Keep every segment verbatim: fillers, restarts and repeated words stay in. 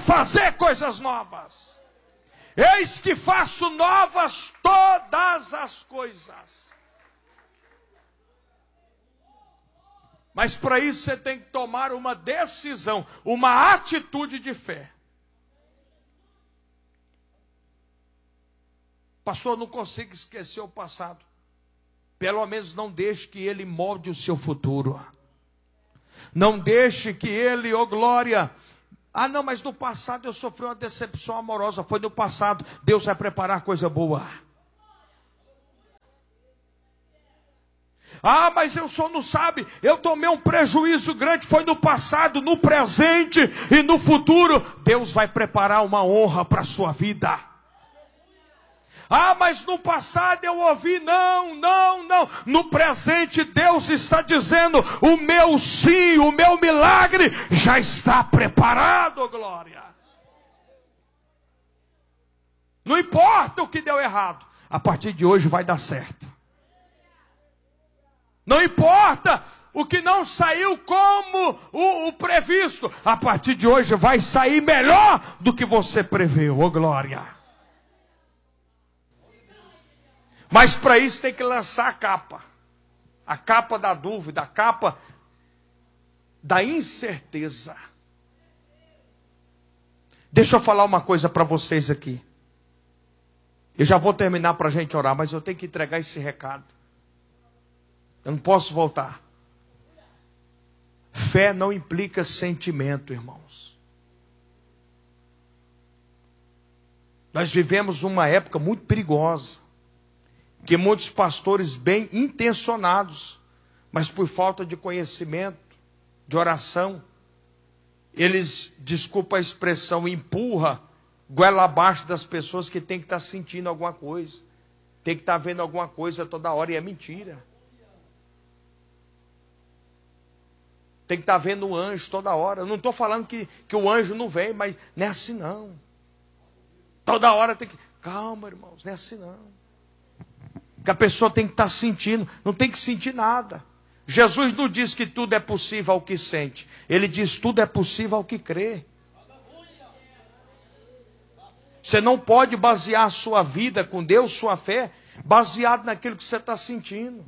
fazer coisas novas. Eis que faço novas todas as coisas. Mas para isso você tem que tomar uma decisão, uma atitude de fé. Pastor, não consigo esquecer o passado. Pelo menos não deixe que ele molde o seu futuro. Não deixe que ele, oh glória... Ah não, mas no passado eu sofri uma decepção amorosa. Foi no passado. Deus vai preparar coisa boa. Ah, mas eu só não sabe. Eu tomei um prejuízo grande. Foi no passado, no presente e no futuro. Deus vai preparar uma honra para a sua vida. Ah, mas no passado eu ouvi, não, não, não. No presente Deus está dizendo, o meu sim, o meu milagre já está preparado, glória. Não importa o que deu errado, a partir de hoje vai dar certo. Não importa o que não saiu como o, o previsto, a partir de hoje vai sair melhor do que você preveu, ô glória. Mas para isso tem que lançar a capa. A capa da dúvida, a capa da incerteza. Deixa eu falar uma coisa para vocês aqui. Eu já vou terminar para a gente orar, mas eu tenho que entregar esse recado. Eu não posso voltar. Fé não implica sentimento, irmãos. Nós vivemos uma época muito perigosa. Que muitos pastores bem intencionados, mas por falta de conhecimento, de oração, eles, desculpa a expressão, empurra goela abaixo das pessoas que tem que estar sentindo alguma coisa, tem que estar vendo alguma coisa toda hora, e é mentira. Tem que estar vendo um anjo toda hora. Eu não estou falando que, que o anjo não vem, mas não é assim não. Toda hora tem que... Calma, irmãos, não é assim não. Que a pessoa tem que estar sentindo, não tem que sentir nada. Jesus não diz que tudo é possível ao que sente. Ele diz tudo é possível ao que crê. Você não pode basear a sua vida com Deus, sua fé, baseado naquilo que você está sentindo.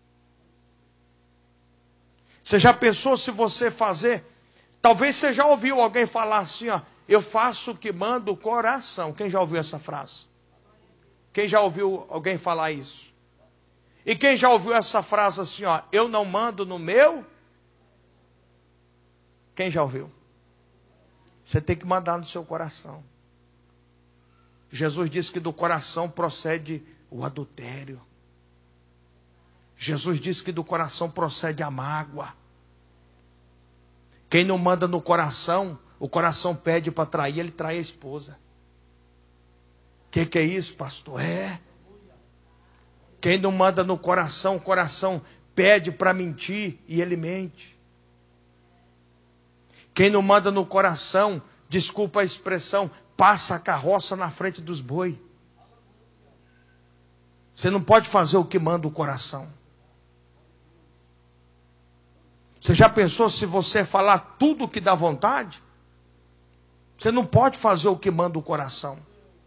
Você já pensou se você fazer? Talvez você já ouviu alguém falar assim, ó, eu faço o que manda o coração. Quem já ouviu essa frase? Quem já ouviu alguém falar isso? E quem já ouviu essa frase assim, ó, eu não mando no meu? Quem já ouviu? Você tem que mandar no seu coração. Jesus disse que do coração procede o adultério. Jesus disse que do coração procede a mágoa. Quem não manda no coração, o coração pede para trair, ele trai a esposa. O que, que é isso, pastor? É. Quem não manda no coração, o coração pede para mentir e ele mente. Quem não manda no coração, desculpa a expressão, passa a carroça na frente dos boi. Você não pode fazer o que manda o coração. Você já pensou se você falar tudo o que dá vontade? Você não pode fazer o que manda o coração.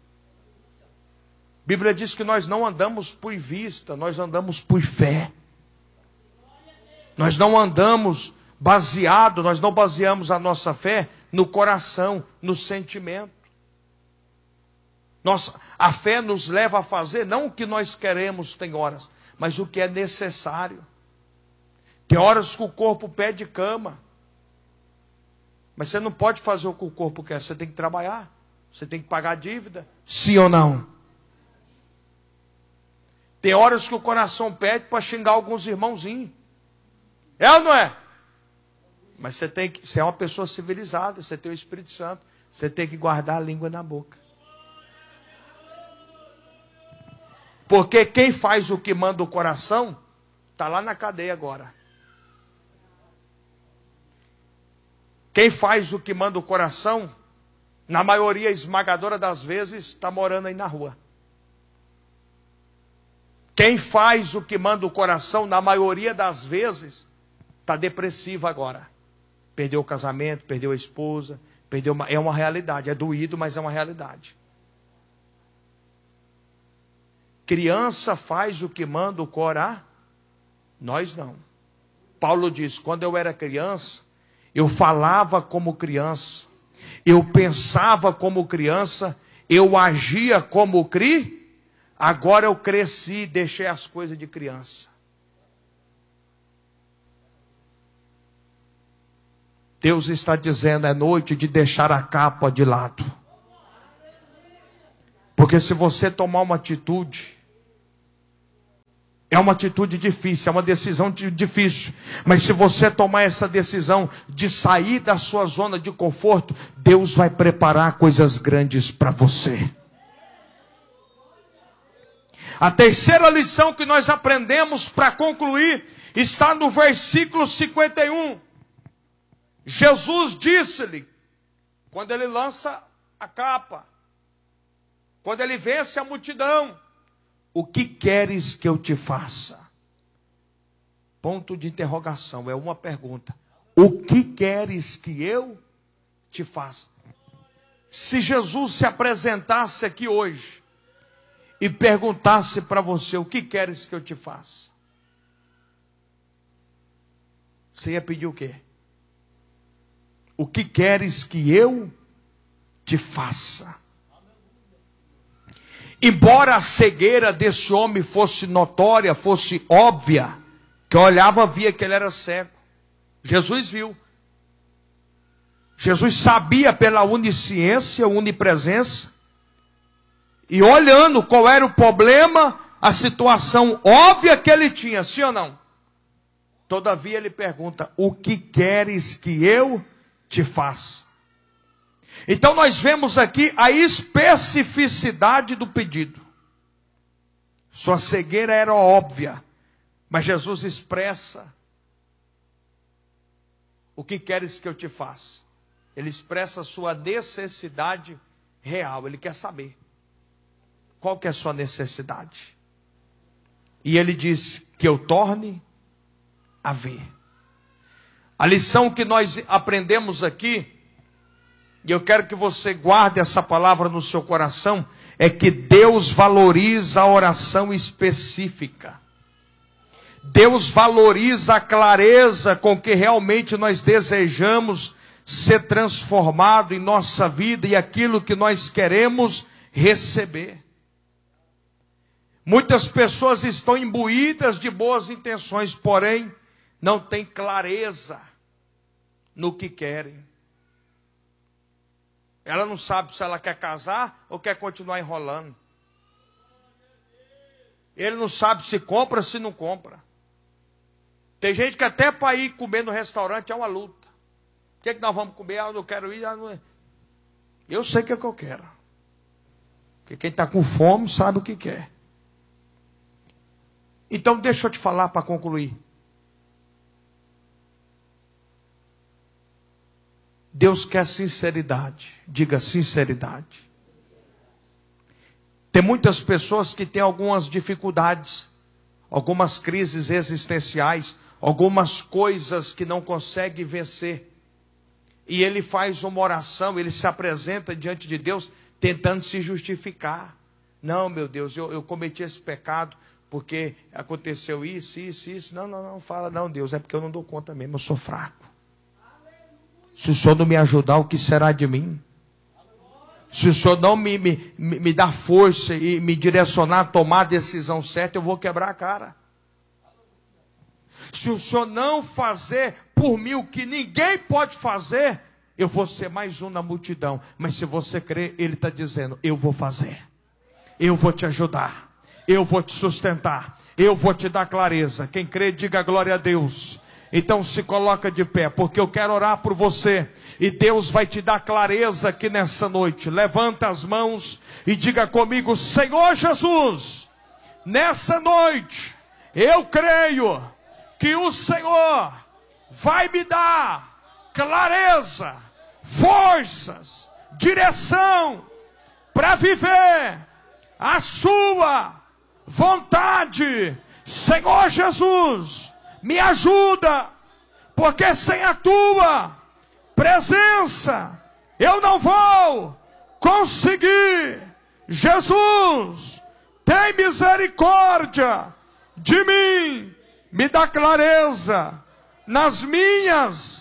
A Bíblia diz que nós não andamos por vista, nós andamos por fé. Nós não andamos baseado, nós não baseamos a nossa fé no coração, no sentimento. Nossa, a fé nos leva a fazer não o que nós queremos, tem horas, mas o que é necessário. Tem horas que o corpo pede cama, mas você não pode fazer o que o corpo quer, você tem que trabalhar, você tem que pagar a dívida, sim ou não? Tem horas que o coração pede para xingar alguns irmãozinhos. É ou não é? Mas você tem que, você é uma pessoa civilizada, você tem o Espírito Santo, você tem que guardar a língua na boca. Porque quem faz o que manda o coração, está lá na cadeia agora. Quem faz o que manda o coração, na maioria esmagadora das vezes, está morando aí na rua. Quem faz o que manda o coração, na maioria das vezes, está depressivo agora. Perdeu o casamento, perdeu a esposa, Perdeu uma, é uma realidade, é doído, mas é uma realidade. Criança faz o que manda o corar, nós não. Paulo diz, quando eu era criança, eu falava como criança, eu pensava como criança, eu agia como cri, agora eu cresci e deixei as coisas de criança. Deus está dizendo, é noite de deixar a capa de lado. Porque se você tomar uma atitude, é uma atitude difícil, é uma decisão difícil. Mas se você tomar essa decisão de sair da sua zona de conforto, Deus vai preparar coisas grandes para você. A terceira lição que nós aprendemos para concluir está no versículo cinquenta e um. Jesus disse-lhe, quando ele lança a capa, quando ele vence a multidão, o que queres que eu te faça? Ponto de interrogação, é uma pergunta. O que queres que eu te faça? Se Jesus se apresentasse aqui hoje e perguntasse para você, o que queres que eu te faça? Você ia pedir o quê? O que queres que eu te faça? Embora a cegueira desse homem fosse notória, fosse óbvia, que olhava, via que ele era cego. Jesus viu. Jesus sabia pela onisciência, onipresença, e olhando qual era o problema, a situação óbvia que ele tinha, sim ou não? Todavia ele pergunta, o que queres que eu te faça? Então nós vemos aqui a especificidade do pedido. Sua cegueira era óbvia, mas Jesus expressa, o que queres que eu te faça? Ele expressa a sua necessidade real, ele quer saber, qual que é a sua necessidade? E ele diz, que eu torne a ver. A lição que nós aprendemos aqui, e eu quero que você guarde essa palavra no seu coração, é que Deus valoriza a oração específica. Deus valoriza a clareza com que realmente nós desejamos ser transformado em nossa vida e aquilo que nós queremos receber. Muitas pessoas estão imbuídas de boas intenções, porém não têm clareza no que querem. Ela não sabe se ela quer casar ou quer continuar enrolando. Ele não sabe se compra ou se não compra. Tem gente que até para ir comer no restaurante é uma luta. O que é que nós vamos comer? Ah, eu quero ir. Ah, não é. Eu sei o que é que eu quero. Porque quem está com fome sabe o que quer. Então deixa eu te falar para concluir. Deus quer sinceridade. Diga sinceridade. Tem muitas pessoas que têm algumas dificuldades, algumas crises existenciais, algumas coisas que não conseguem vencer. E ele faz uma oração, ele se apresenta diante de Deus, tentando se justificar. Não, meu Deus, eu, eu cometi esse pecado porque aconteceu isso, isso, isso. Não, não, não, fala, não, Deus, é porque eu não dou conta mesmo, eu sou fraco. Se o Senhor não me ajudar, o que será de mim? Se o Senhor não me, me, me dá força e me direcionar a tomar a decisão certa, eu vou quebrar a cara. Se o Senhor não fazer por mim o que ninguém pode fazer, eu vou ser mais um na multidão. Mas se você crer, Ele está dizendo, eu vou fazer. Eu vou te ajudar. Eu vou te sustentar. Eu vou te dar clareza. Quem crê, diga glória a Deus. Então se coloca de pé, porque eu quero orar por você. E Deus vai te dar clareza aqui nessa noite. Levanta as mãos e diga comigo, Senhor Jesus, nessa noite, eu creio que o Senhor vai me dar clareza, forças, direção, para viver a sua vontade. Senhor Jesus, me ajuda, porque sem a tua presença eu não vou conseguir. Jesus, tem misericórdia de mim, me dá clareza nas minhas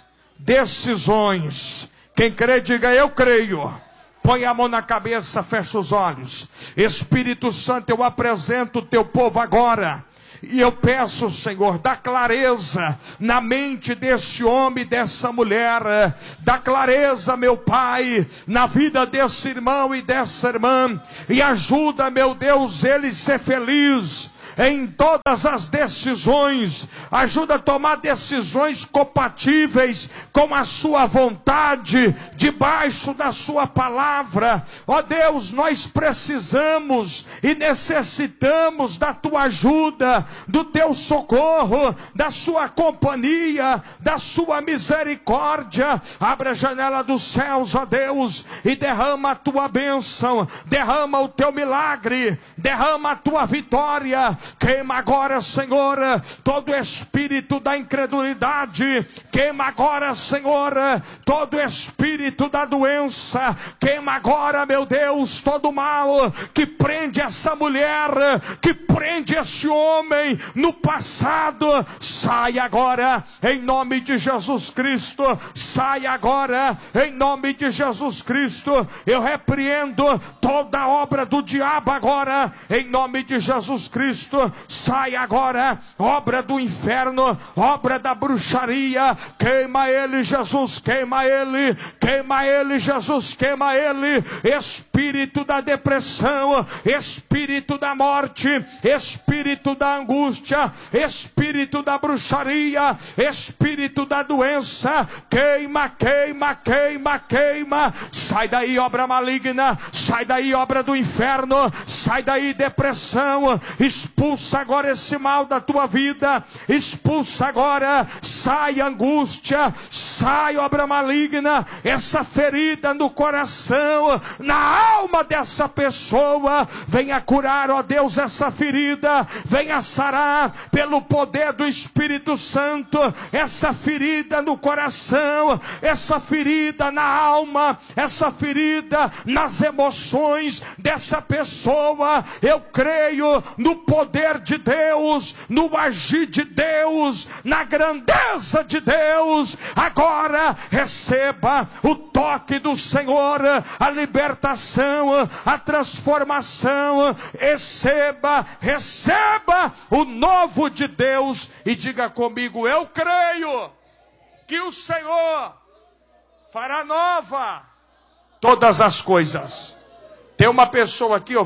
decisões. Quem crê, diga eu creio. Põe a mão na cabeça, fecha os olhos. Espírito Santo, eu apresento o teu povo agora. E eu peço, Senhor, dá clareza na mente desse homem e dessa mulher. Dá clareza, meu Pai, na vida desse irmão e dessa irmã. E ajuda, meu Deus, ele ser feliz em todas as decisões. Ajuda a tomar decisões compatíveis com a sua vontade, debaixo da sua palavra. Ó Deus, nós precisamos e necessitamos da tua ajuda, do teu socorro, da sua companhia, da sua misericórdia. Abre a janela dos céus, ó Deus, e derrama a tua bênção, derrama o teu milagre, derrama a tua vitória. Queima agora, Senhor, todo espírito da incredulidade. Queima agora, Senhor, todo espírito da doença. Queima agora, meu Deus, todo mal que prende essa mulher, que prende esse homem no passado. Sai agora, em nome de Jesus Cristo. Sai agora, em nome de Jesus Cristo. Eu repreendo toda obra do diabo agora, em nome de Jesus Cristo. Sai agora, obra do inferno, obra da bruxaria. Queima ele, Jesus, queima ele, queima ele, Jesus, queima ele. Espírito da depressão, espírito da morte, espírito da angústia, espírito da bruxaria, espírito da doença, queima, queima, queima, queima. Sai daí, obra maligna, sai daí, obra do inferno, sai daí, depressão. Expulsa agora esse mal da tua vida, expulsa agora, sai angústia, sai obra maligna, essa ferida no coração, na alma dessa pessoa. Venha curar, ó Deus, essa ferida, venha sarar pelo poder do Espírito Santo, essa ferida no coração, essa ferida na alma, essa ferida nas emoções dessa pessoa. Eu creio no poder de Deus, no agir de Deus, na grandeza de Deus. Agora receba o toque do Senhor, a libertação, a transformação. Receba, receba o novo de Deus e diga comigo: eu creio que o Senhor fará nova todas as coisas. Tem uma pessoa aqui, ó,